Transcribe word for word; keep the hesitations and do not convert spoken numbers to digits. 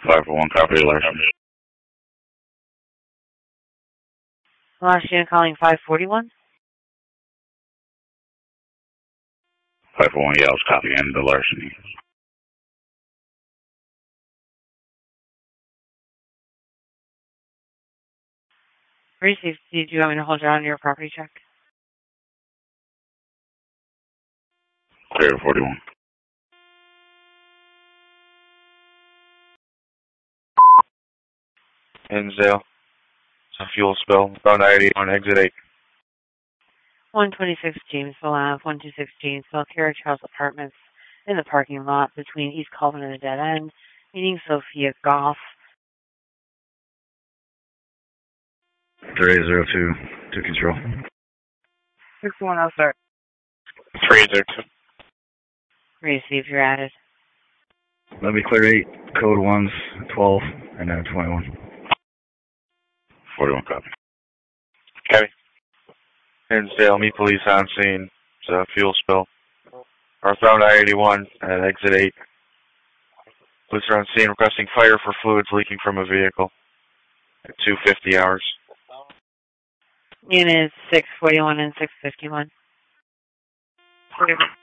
five four one, copy alert. Last unit calling five forty-one. five four one, yeah, I was copying the larceny. Received. Did you want me to hold you on your property check? Clear forty-one. Hinsdale. It's a fuel spill. Route ninety on exit eight. one twenty-six Jamesville Ave, one two six Jamesville, Carriage House Apartments, in the parking lot between East Colvin and the Dead End, meeting Sophia Goff. three zero two, to control. six one oh, sir. three zero two. Receive, you're added. Let me clear eight, code ones, twelve, and then twenty-one. forty-one, copy. Copy. Hinsdale, meet police on scene. It's a fuel spill. Northbound I eighty-one at exit eight. Police are on scene requesting fire for fluids leaking from a vehicle at two fifty hours. Units six forty-one and six fifty-one.